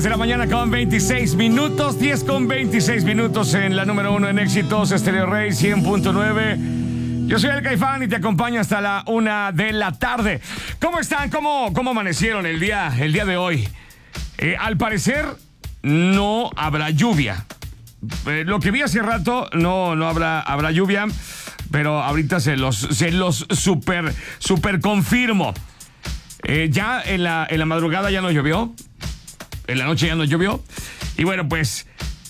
de la mañana con 26 minutos, 10 con 26 minutos en la número 1 en éxitos, Stereo Rey 100.9. Yo soy el Caifán y te acompaño hasta la 1 de la tarde. ¿Cómo están? ¿Cómo amanecieron el día de hoy? Al parecer no habrá lluvia. Lo que vi hace rato, no habrá lluvia, pero ahorita se los super confirmo. Ya en la madrugada ya no llovió. En la noche ya no llovió. Y bueno, pues,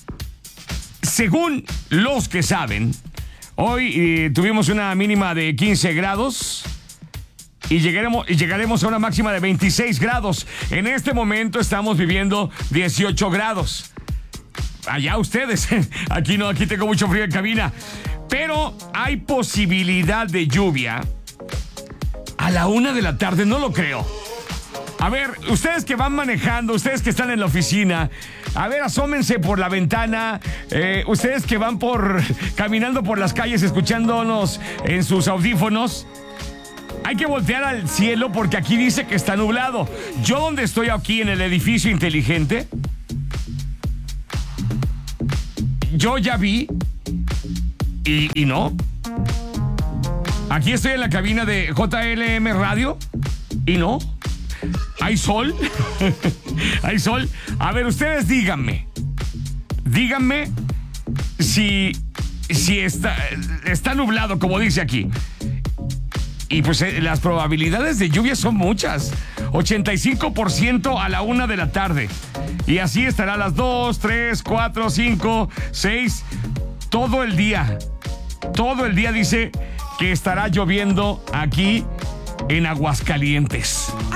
según los que saben, hoy tuvimos una mínima de 15 grados y llegaremos a una máxima de 26 grados. En este momento estamos viviendo 18 grados. Allá ustedes. Aquí no, aquí tengo mucho frío en cabina. Pero hay posibilidad de lluvia a la 1 de la tarde, no lo creo. A ver, ustedes que van manejando, ustedes que están en la oficina, a ver, asómense por la ventana. Ustedes que van caminando por las calles, escuchándonos en sus audífonos. Hay que voltear al cielo porque aquí dice que está nublado. Yo donde estoy aquí en el edificio inteligente, yo ya vi y no. Aquí estoy en la cabina de JLM Radio y no. ¿Hay sol? ¿Hay sol? A ver, ustedes díganme si está nublado, como dice aquí. Y pues las probabilidades de lluvia son muchas. 85% a la 1 de la tarde. Y así estará a las 2, 3, 4, 5, 6. Todo el día. Todo el día dice que estará lloviendo aquí en Aguascalientes.